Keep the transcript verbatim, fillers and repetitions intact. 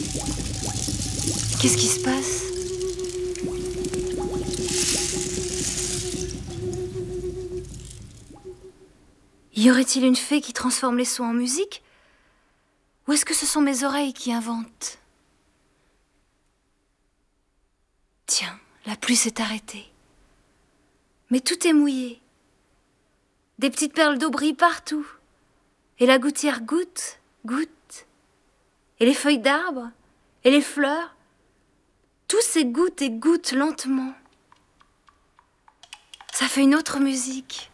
Qu'est-ce qui se passe? Y aurait-il une fée qui transforme les sons en musique? Ou est-ce que ce sont mes oreilles qui inventent? Tiens, la pluie s'est arrêtée. Mais tout est mouillé. Des petites perles d'eau brillent partout. Et la gouttière goutte, goutte. Et les feuilles d'arbres, et les fleurs, tout s'égoutte et goutte lentement. Ça fait une autre musique.